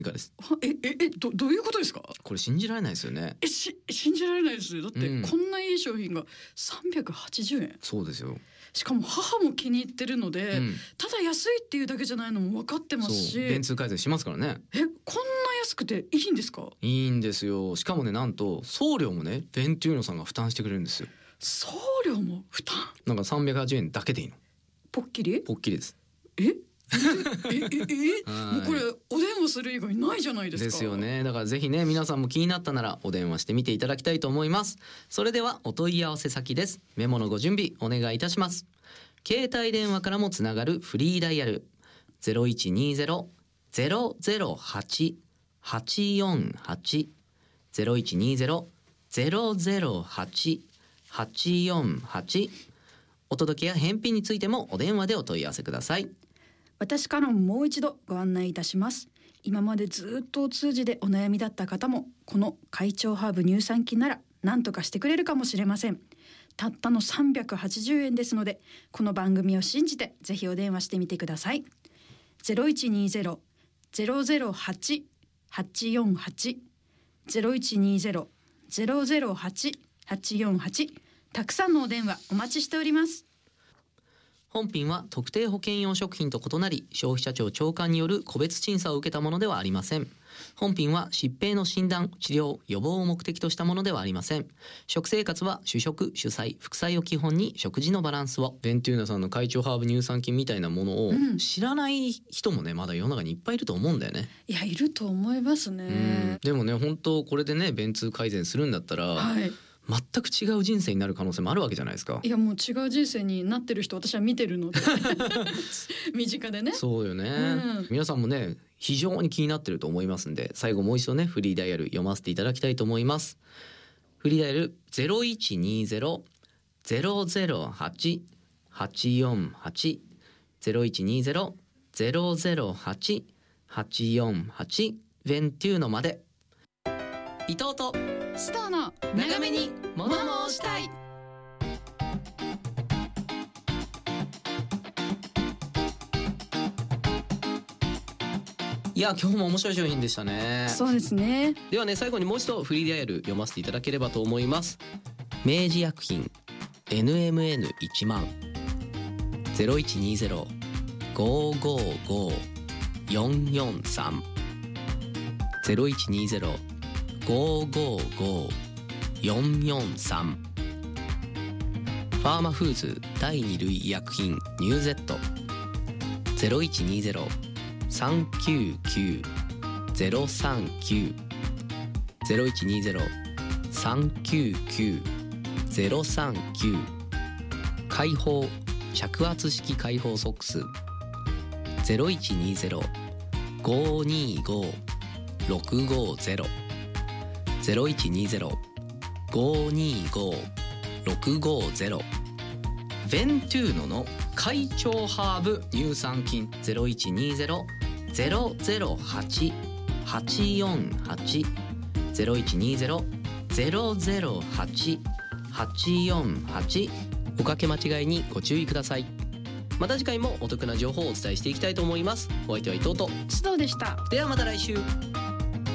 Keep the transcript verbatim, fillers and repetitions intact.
いかがです？ えええどどういうことですか？ これ信じられないですよね。 えし信じられないですよ。だって、 うんこんないい商品がさんびゃくはちじゅうえん。 そうですよ。 しかも母も気に入ってるので、 うんただ安いっていうだけじゃないのも分かってますし、 そう便通改善しますからね。 えこんな安くていいんですか？ いいんですよ。しかもね、なんと送料もねベンテューノさんが負担してくれるんですよ。 送料も負担？ なんかさんびゃくはちじゅうえんだけでいいの。 ポッキリ？ ポッキリです。 ええええはいもうこれお電話する以外ないじゃないですか。 ですよね。だからぜひね、皆さんも気になったならお電話してみていただきたいと思います。それではお問い合わせ先です。メモのご準備お願いいたします。携帯電話からもつながるフリーダイヤル ゼロいちにゼロ ゼロゼロはち はちよんはち ゼロいちにゼロ ゼロゼロはち はちよんはち。お届けや返品についてもお電話でお問い合わせください。 私からももう一度ご案内いたします。今までずっとお通じでお悩みだった方も、この快調ハーブ乳酸菌なら何とかしてくれるかもしれません。たったのさんびゃくはちじゅうえんですので、この番組を信じてぜひお電話してみてください。 ゼロいちにゼロ ゼロゼロはち はちよんはち ゼロいちにゼロ ゼロゼロはち はちよんはち。たくさんのお電話お待ちしております。 本品は特定保険用食品と異なり、消費者庁長官による個別審査を受けたものではありません。本品は疾病の診断、治療、予防を目的としたものではありません。食生活は主食、主菜、副菜を基本に食事のバランスを。ベンテューナさんの快調ハーブ乳酸菌みたいなものをうん知らない人もね、まだ世の中にいっぱいいると思うんだよね。 いやいると思いますね。 うんでもね、本当これでね便通改善するんだったら、 はい。 全く違う人生になる可能性もあるわけじゃないですか。 いやもう違う人生になってる人私は見てるので身近でね。 そうよね、 うん皆さんもね非常に気になってると思いますんで、最後もう一度ねフリーダイヤル読ませていただきたいと思います。フリーダイヤル ゼロいちにゼロ ゼロゼロはち はちよんはち ゼロいちにゼロ ゼロゼロはち はちよんはちベンテューノまで。伊藤とスターの長めに物申したい。いや今日も面白い商品でしたね。 そうですね。 ではね、最後にもう一度フリーダイヤル読ませていただければと思います。明治薬品 エヌエムエヌいちまん ゼロいちにゼロ ごーごーごー よんよんさん ゼロいちにゼロ ごーごーごー よんよんさん。ファーマフーズ第二類医薬品ニューゼット ゼロいちにゼロ さんきゅうきゅう ゼロさんきゅう ゼロいちにゼロ さんきゅうきゅう ゼロさんきゅう。開放着圧式開放ソックス ゼロいちにゼロ ごーにーごー ろくごーゼロ ゼロいちにゼロ ごーにーごー ろくごーゼロ。ベンテューノの快調ハーブ乳酸菌 ゼロいちにゼロ ゼロゼロはち はちよんはち ゼロいちにゼロ ゼロゼロはち はちよんはち。おかけ間違いにご注意ください。また次回もお得な情報をお伝えしていきたいと思います。お相手は伊藤と須藤でした。 ではまた来週。